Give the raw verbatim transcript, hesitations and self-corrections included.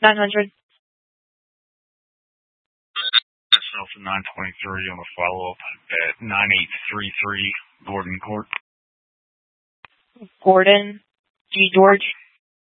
nine hundred. Alpha nine twenty-three on the follow-up at nine eight three three Gordon Court. Gordon G. George.